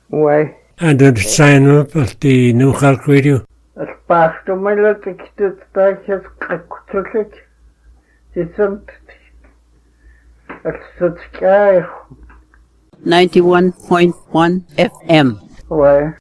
Ouais. And then sign up at the New Cork Radio. As pasto mai la tiktu takas kakutulek. Tisam at sutskai. 91.1 FM. Ouais.